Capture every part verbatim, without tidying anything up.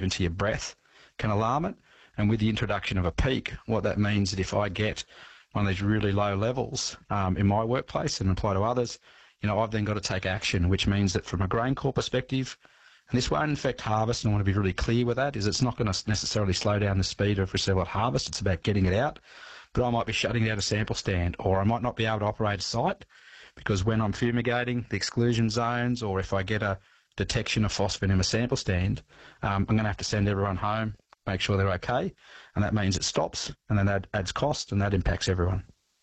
even to your breath can alarm it. And with the introduction of a peak, what that means is that if I get one of these really low levels um, in my workplace and apply to others, you know, I've then got to take action, which means that from a GrainCorp perspective, and this won't affect harvest, and I want to be really clear with that, is it's not going to necessarily slow down the speed of receival at harvest. It's about getting it out. But I might be shutting down a sample stand, or I might not be able to operate a site because when I'm fumigating the exclusion zones, or if I get a detection of phosphate in a sample stand, um, I'm going to have to send everyone home, make sure they're okay, and that means it stops, and then that adds cost, and that impacts everyone.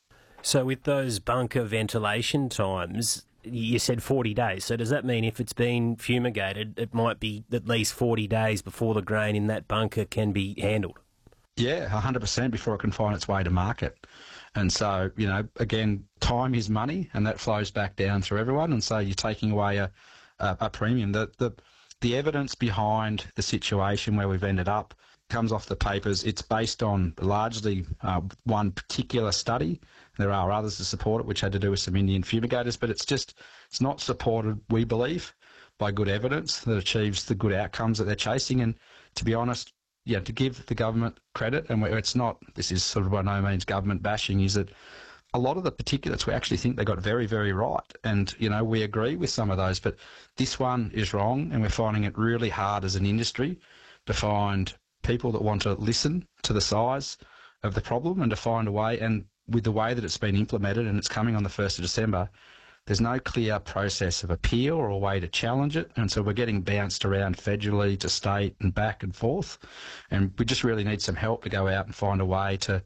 So with those bunker ventilation times, you said forty days. So does that mean if it's been fumigated, it might be at least forty days before the grain in that bunker can be handled? Yeah, one hundred percent before it can find its way to market. And so, you know, again, time is money, and that flows back down through everyone. And so you're taking away a, a, a premium. The, the, the evidence behind the situation where we've ended up comes off the papers. It's based on largely uh, one particular study. There are others to support it, which had to do with some Indian fumigators, but it's just, it's not supported, we believe, by good evidence that achieves the good outcomes that they're chasing. And to be honest, yeah, to give the government credit, and where it's not, this is sort of by no means government bashing, is that a lot of the particulates we actually think they got very, very right. And, you know, we agree with some of those, but this one is wrong, and we're finding it really hard as an industry to find people that want to listen to the size of the problem and to find a way. And with the way that it's been implemented, and it's coming on the first of December, there's no clear process of appeal or a way to challenge it. And so we're getting bounced around federally to state and back and forth. And we just really need some help to go out and find a way to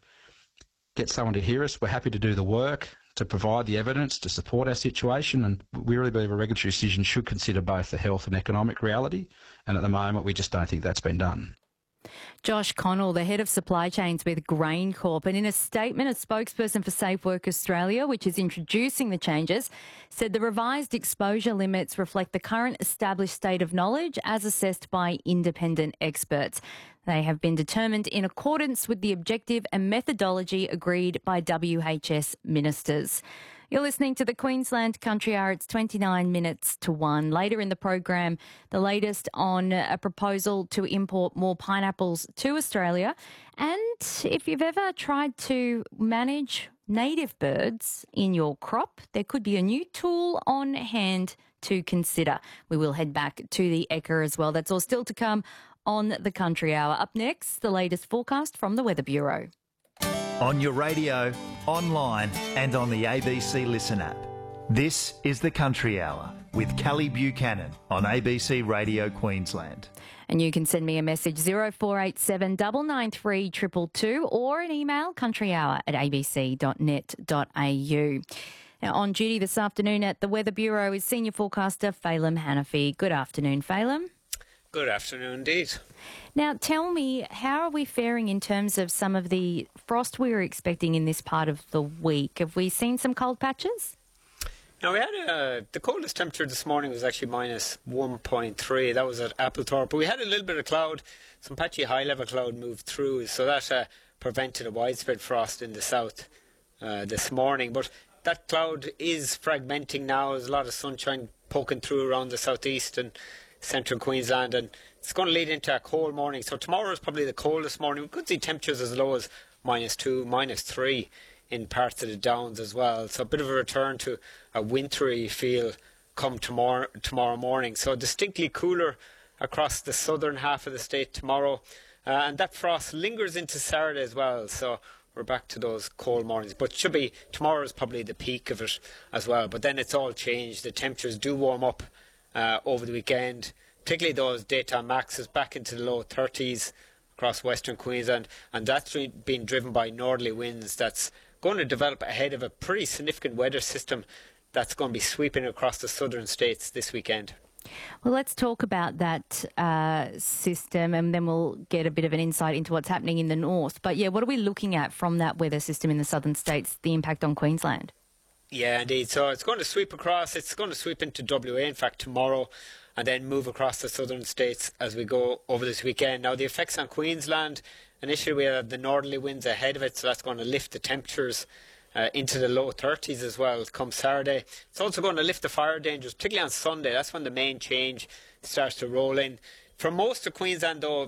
get someone to hear us. We're happy to do the work, to provide the evidence, to support our situation. And we really believe a regulatory decision should consider both the health and economic reality. And at the moment, we just don't think that's been done. Josh Connell, the head of supply chains with GrainCorp, and in a statement, a spokesperson for Safe Work Australia, which is introducing the changes, said the revised exposure limits reflect the current established state of knowledge as assessed by independent experts. They have been determined in accordance with the objective and methodology agreed by W H S ministers. You're listening to the Queensland Country Hour. It's twenty-nine minutes to one. Later in the program, the latest on a proposal to import more pineapples to Australia. And if you've ever tried to manage native birds in your crop, there could be a new tool on hand to consider. We will head back to the E C A as well. That's all still to come on the Country Hour. Up next, the latest forecast from the Weather Bureau. On your radio, online and on the A B C Listen app. This is the Country Hour with Kelly Buchanan on A B C Radio Queensland. And you can send me a message zero four eight seven nine nine three two two two or an email countryhour at a b c dot net dot a u. Now, on duty this afternoon at the Weather Bureau is senior forecaster Phelim Hanafi. Good afternoon, Phelim. Good afternoon indeed. Now, tell me, how are we faring in terms of some of the frost we were expecting in this part of the week? Have we seen some cold patches? Now, we had a, the coldest temperature this morning was actually minus one point three. That was at Applethorpe. But we had a little bit of cloud, some patchy high-level cloud moved through, so that uh, prevented a widespread frost in the south uh, this morning. But that cloud is fragmenting now. There's a lot of sunshine poking through around the southeast and central Queensland, and it's going to lead into a cold morning. So tomorrow is probably the coldest morning. We could see temperatures as low as minus two, minus three in parts of the Downs as well. So a bit of a return to a wintry feel come tomorrow, tomorrow morning. So distinctly cooler across the southern half of the state tomorrow. Uh, and that frost lingers into Saturday as well. So we're back to those cold mornings. But should be, tomorrow is probably the peak of it as well. But then it's all changed. The temperatures do warm up Uh, over the weekend, particularly those daytime maxes back into the low thirties across western Queensland, and that's being driven by northerly winds that's going to develop ahead of a pretty significant weather system that's going to be sweeping across the southern states this weekend. Well, let's talk about that uh, system, and then we'll get a bit of an insight into what's happening in the north. But yeah, what are we looking at from that weather system in the southern states, the impact on Queensland? Yeah, indeed. So it's going to sweep across. It's going to sweep into W A, in fact, tomorrow, and then move across the southern states as we go over this weekend. Now, the effects on Queensland, initially we had the northerly winds ahead of it, so that's going to lift the temperatures uh, into the low thirties as well come Saturday. It's also going to lift the fire dangers, particularly on Sunday. That's when the main change starts to roll in. For most of Queensland, though,